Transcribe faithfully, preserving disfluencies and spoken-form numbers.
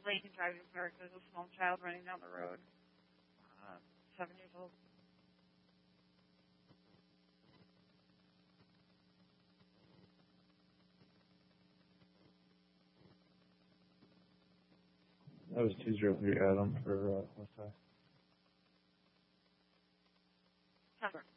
late and driving park. There's a small child running down the road, uh, seven years old. That was two zero three Adam for uh, West High. September.